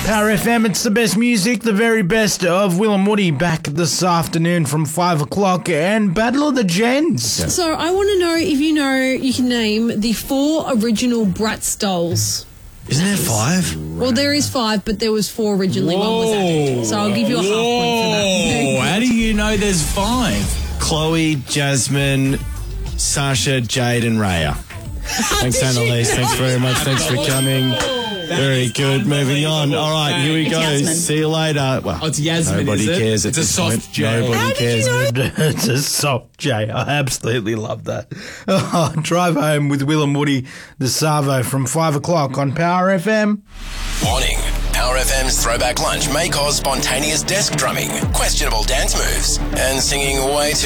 Power FM, it's the best music, the very best of Will and Woody back this afternoon from 5 o'clock and Battle of the Gens. So I want to know if you can name the 4 original Bratz dolls. Isn't there 5? Well, there is 5, but there was 4 originally. One was added. So I'll give you a half point for that. How do you know there's 5? Chloe, Jasmine, Sasha, Jade and Raya. Thanks, Annalise. Thanks very much. Thanks for coming. Very good. Moving on. All right, here we go. Yasmin. See you later. Well, It's Yasmin, nobody is it? cares at It's a this soft point. J. Nobody How did cares. you know? It's a soft J. I absolutely love that. Oh, drive home with Will and Woody, the Savo from 5 o'clock on Power FM. Warning. Power FM's Throwback Lunch may cause spontaneous desk drumming, questionable dance moves, and singing way too